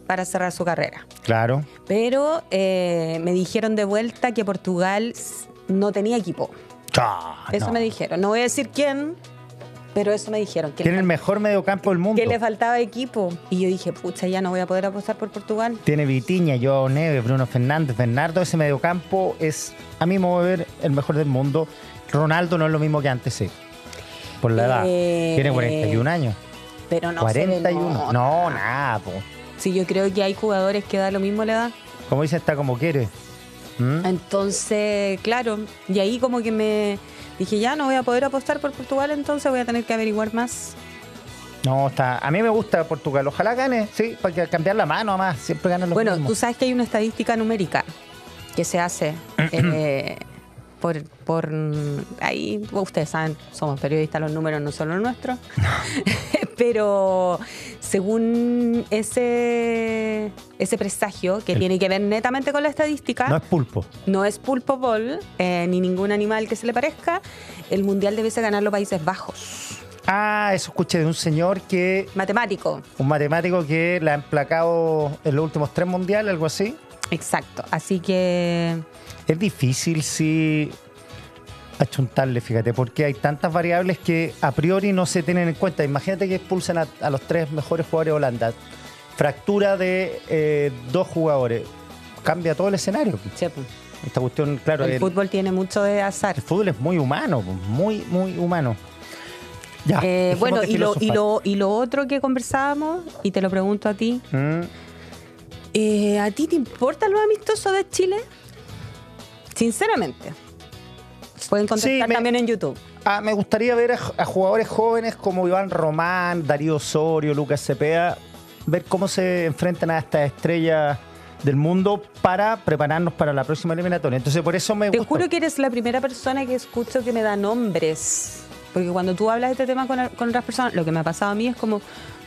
para cerrar su carrera. Claro. Pero me dijeron de vuelta que Portugal no tenía equipo. Eso me dijeron. No voy a decir quién, pero eso me dijeron. Que tiene el mejor mediocampo del mundo. Que le faltaba equipo. Y yo dije, pucha, ya no voy a poder apostar por Portugal. Tiene Vitinha, Joao Neves, Bruno Fernández, Bernardo. Ese mediocampo es, a mi modo de ver, el mejor del mundo. Ronaldo no es lo mismo que antes, sí. Por la edad. Tiene 41 años. Pero no 41. No, nada, po. Sí, yo creo que hay jugadores que da lo mismo la edad. Como dice, está como quiere. Entonces, claro, y ahí como que me dije, ya no voy a poder apostar por Portugal, entonces voy a tener que averiguar más. No, está. A mí me gusta Portugal. Ojalá gane, sí, para cambiar la mano más. Siempre ganan los mismos. Bueno, tú sabes que hay una estadística numérica que se hace por ahí, ustedes saben, somos periodistas, los números no son los nuestros. Pero según ese presagio que tiene que ver netamente con la estadística, no es pulpo. No es pulpo ball, ni ningún animal que se le parezca, el mundial debiese ganar los Países Bajos. Ah, eso escuché de un señor que... Matemático. Un matemático que la ha emplacado en los últimos 3 mundiales, algo así. Exacto, así que... Es difícil si achuntarle, fíjate, porque hay tantas variables que a priori no se tienen en cuenta. Imagínate que expulsan a los 3 mejores jugadores de Holanda. Fractura de 2 jugadores. Cambia todo el escenario. Sí. Esta cuestión, claro... El fútbol tiene mucho de azar. El fútbol es muy humano, muy, muy humano. Ya, bueno, y lo otro que conversábamos, y te lo pregunto a ti, ¿a ti te importan los amistosos de Chile? Sinceramente. Pueden contestar también en YouTube. Me gustaría ver a jugadores jóvenes como Iván Román, Darío Osorio, Lucas Cepeda, ver cómo se enfrentan a estas estrellas del mundo para prepararnos para la próxima eliminatoria. Entonces, por eso me gusta. Te juro que eres la primera persona que escucho que me da nombres. Porque cuando tú hablas de este tema con otras personas, lo que me ha pasado a mí es como,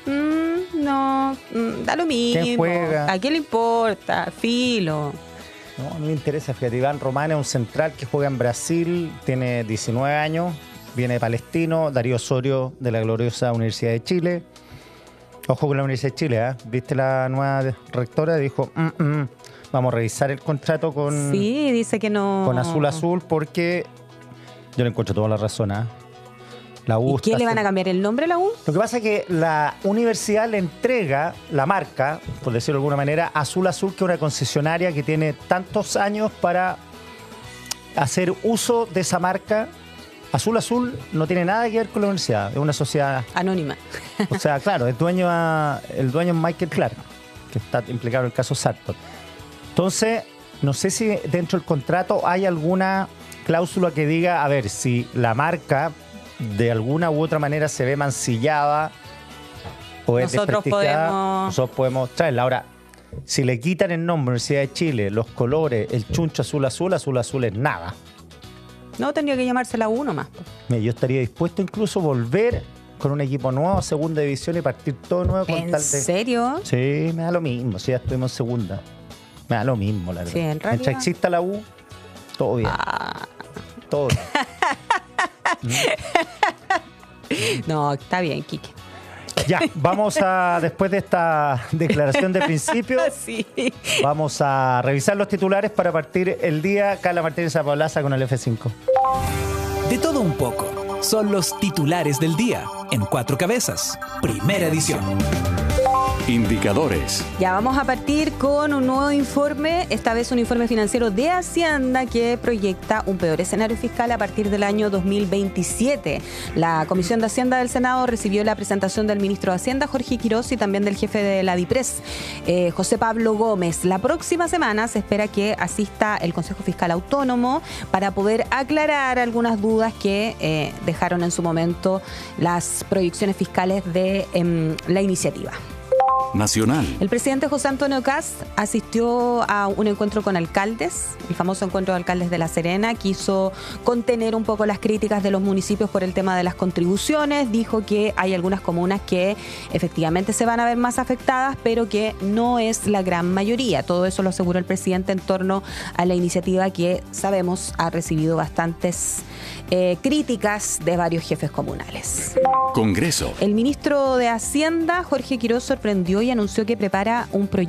da lo mismo. ¿Quién juega? ¿A quién le importa? Filo. No me interesa. Fíjate, Iván Román es un central que juega en Brasil, tiene 19 años, viene de Palestino. Darío Osorio, de la gloriosa Universidad de Chile. Ojo con la Universidad de Chile, ¿eh? ¿Viste la nueva rectora? Dijo, vamos a revisar el contrato con... Sí, dice que no... Con Azul, porque yo le encuentro toda la razón, ¿eh? La U. ¿Y qué le van a cambiar el nombre a la U? Lo que pasa es que la universidad le entrega la marca, por decirlo de alguna manera, Azul, que es una concesionaria que tiene tantos años para hacer uso de esa marca. Azul no tiene nada que ver con la universidad, es una sociedad anónima. O sea, claro, el dueño es Michael Clark, que está implicado en el caso Sartor. Entonces, no sé si dentro del contrato hay alguna cláusula que diga, a ver, si la marca de alguna u otra manera se ve mancillada o es desprestigiada, nosotros podemos traerla. Ahora, si le quitan el nombre Universidad de Chile, los colores, el chuncho azul es nada. No, tendría que llamarse la U nomás. Mira, yo estaría dispuesto incluso a volver con un equipo nuevo a segunda división y partir todo nuevo con ¿En tal de... serio? Sí, me da lo mismo, si ya estuvimos en segunda. Me da lo mismo, la verdad. Sí, en realidad. Mientras exista la U, todo bien. Todo bien. No, está bien, Quique. Ya, vamos a, después de esta declaración de principio, sí, vamos a revisar los titulares para partir el día. Carla Martínez Zapablaza con el F5. De todo un poco, son los titulares del día en 4 cabezas. Primera edición. Indicadores. Ya vamos a partir con un nuevo informe, esta vez un informe financiero de Hacienda que proyecta un peor escenario fiscal a partir del año 2027. La Comisión de Hacienda del Senado recibió la presentación del ministro de Hacienda, Jorge Quiroz, y también del jefe de la DIPRES, José Pablo Gómez. La próxima semana se espera que asista el Consejo Fiscal Autónomo para poder aclarar algunas dudas que dejaron en su momento las proyecciones fiscales de la iniciativa. Nacional. El presidente José Antonio Kast asistió a un encuentro con alcaldes, el famoso encuentro de alcaldes de La Serena. Quiso contener un poco las críticas de los municipios por el tema de las contribuciones. Dijo que hay algunas comunas que efectivamente se van a ver más afectadas, pero que no es la gran mayoría. Todo eso lo aseguró el presidente en torno a la iniciativa que sabemos ha recibido bastantes críticas de varios jefes comunales. Congreso. El ministro de Hacienda, Jorge Quiroz, sorprendió y anunció que prepara un proyecto